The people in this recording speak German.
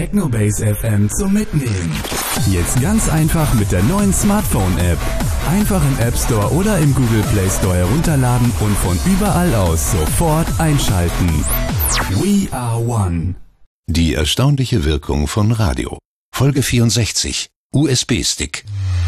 Technobase FM zum Mitnehmen. Jetzt ganz einfach mit der neuen Smartphone-App. Einfach im App Store oder im Google Play Store herunterladen und von überall aus sofort einschalten. We are one. Die erstaunliche Wirkung von Radio. Folge 64. USB-Stick.